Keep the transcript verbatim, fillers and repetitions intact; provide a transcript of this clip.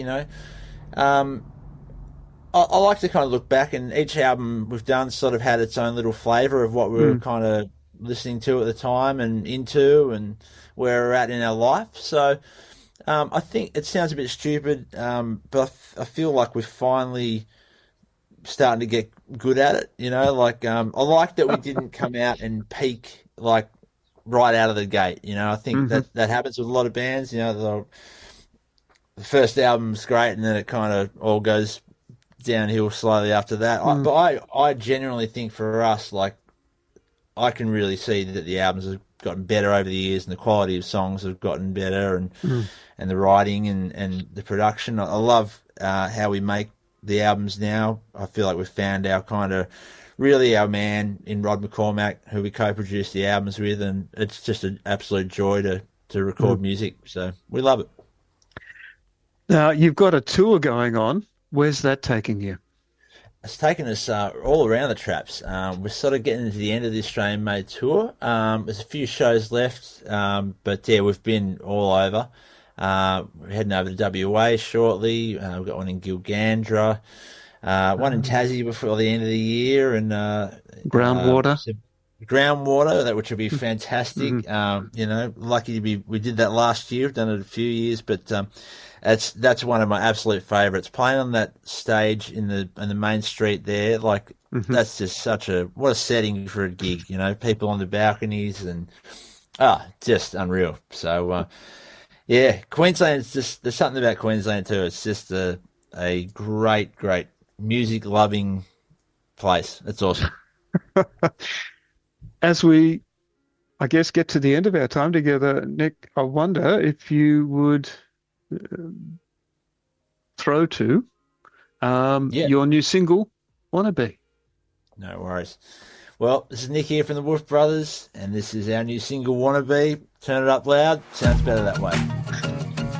you know. Um, I, I like to kind of look back, and each album we've done sort of had its own little flavour of what we were Mm. kind of listening to at the time and into, and where we're at in our life. So um, I think it sounds a bit stupid, um, but I, f- I feel like we're finally starting to get good at it. You know, like um, I like that we didn't come out and peak like right out of the gate. You know, I think Hmm. that that happens with a lot of bands. You know, the, the first album's great, and then it kind of all goes downhill slowly after that. I, Mm. but I, I genuinely think for us, like, I can really see that the albums have gotten better over the years, and the quality of songs have gotten better, and Mm. and the writing and, and the production. I, I love uh, how we make the albums now. I feel like we've found our kind of really our man in Rod McCormack, who we co-produced the albums with, and it's just an absolute joy to to Mm. record music. So we love it. Now, you've got a tour going on. Where's that taking you? It's taken us uh, all around the traps. Um, we're sort of getting to the end of the Australian Made tour. Um, there's a few shows left, um, but yeah, we've been all over. Uh, we're heading over to W A shortly. Uh, we've got one in Gilgandra, uh, one in Um, Tassie before the end of the year, and uh, uh, Groundwater. some groundwater, that which would be Hmm. fantastic. Um, you know, lucky to be. We did that last year. We've done it a few years, but um, that's that's one of my absolute favourites. Playing on that stage in the in the main street there, like Hmm. that's just such a what a setting for a gig. You know, people on the balconies and ah, just unreal. So uh, yeah, Queensland's just there's something about Queensland too. It's just a a great, great music loving place. It's awesome. As we, I guess, get to the end of our time together, Nick, I wonder if you would throw to um, Yeah, your new single, Wannabe. no worries. Well, this is Nick here from the Wolf Brothers, and this is our new single, Wannabe. Turn it up loud. Sounds better that way.